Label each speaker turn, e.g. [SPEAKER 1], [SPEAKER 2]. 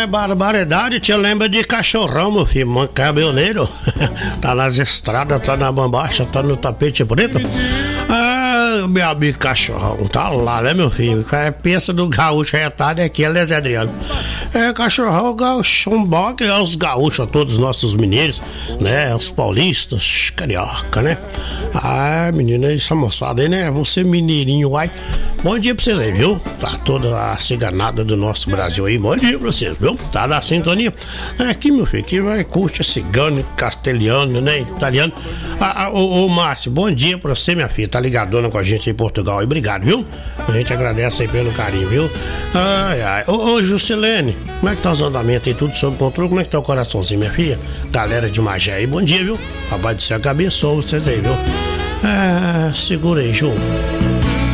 [SPEAKER 1] barbaridade, te lembra de cachorrão, meu filho, caminhoneiro. Tá nas estradas, tá na bambacha, tá no tapete preto. Meu amigo cachorrão, tá lá, né, meu filho? Pensa no gaúcho retalho aqui, é Zé Adriano. Cachorrão, gaúcho, bom que é os gaúchos, todos os nossos mineiros, né? Os paulistas, carioca, né? Menina, essa moçada aí, né? Você mineirinho, ai. Bom dia pra vocês aí, viu? Tá toda a ciganada do nosso Brasil aí. Bom dia pra vocês, viu? Tá na sintonia. Aqui, meu filho, aqui vai curte cigano, castelhano, né? Italiano. Ô Márcio, bom dia pra você, minha filha. Tá ligadona com a gente em Portugal aí. Obrigado, viu? A gente agradece aí pelo carinho, viu? Ô Juscelene, como é que tá os andamentos aí? Tudo sob controle? Como é que tá o coraçãozinho, minha filha? Galera de Magé aí, bom dia, viu? Papai do céu abençoe vocês aí, viu? Segura aí, Ju.